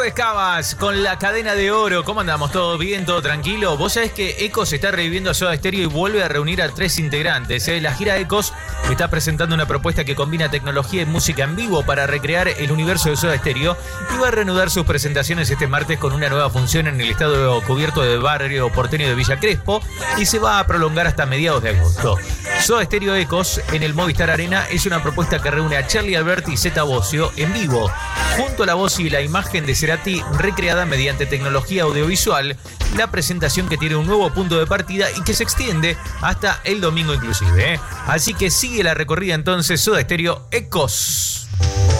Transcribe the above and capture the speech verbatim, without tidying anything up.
Nacho Escabas con la cadena de oro. ¿Cómo andamos? ¿Todo bien? ¿Todo tranquilo? Vos sabés que Ecos está reviviendo a Soda Stereo y vuelve a reunir a tres integrantes. ¿eh? La gira Ecos está presentando una propuesta que combina tecnología y música en vivo para recrear el universo de Soda Stereo y va a reanudar sus presentaciones este martes con una nueva función en el estadio cubierto del barrio porteño de Villa Crespo y se va a prolongar hasta mediados de agosto. Soda Stereo Ecos en el Movistar Arena es una propuesta que reúne a Charlie Alberti y Zeta Bosio en vivo, junto a la voz y la imagen de Cerati recreada mediante tecnología audiovisual, la presentación que tiene un nuevo punto de partida y que se extiende hasta el domingo inclusive. ¿eh? Así que sigue la recorrida entonces Soda Stereo Ecos.